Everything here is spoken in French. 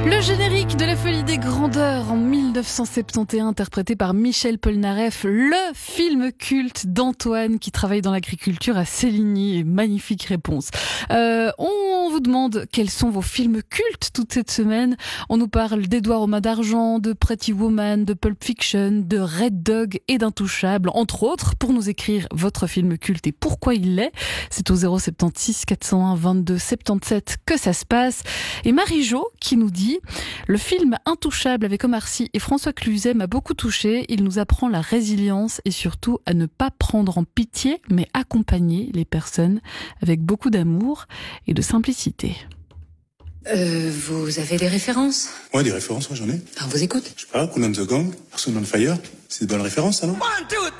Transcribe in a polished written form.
Le générique de La Folie des Grandeurs en 1971, interprété par Michel Polnareff, le film culte d'Antoine qui travaille dans l'agriculture à Séligny. Magnifique réponse. On vous demande quels sont vos films cultes toute cette semaine. On nous parle d'Édouard aux mains d'argent, de Pretty Woman, de Pulp Fiction, de Red Dog et d'Intouchables, entre autres. Pour nous écrire votre film culte et pourquoi il l'est, c'est au 076 401 22 77 que ça se passe. Et Marie-Jo qui nous dit: le film Intouchable avec Omar Sy et François Cluzet m'a beaucoup touché. Il nous apprend la résilience et surtout à ne pas prendre en pitié, mais accompagner les personnes avec beaucoup d'amour et de simplicité. Vous avez des références? Ouais, des références, ouais, j'en ai. On vous écoute. Je sais pas, Cool and the Gang, Person on Fire, c'est de bonnes références, ça, non?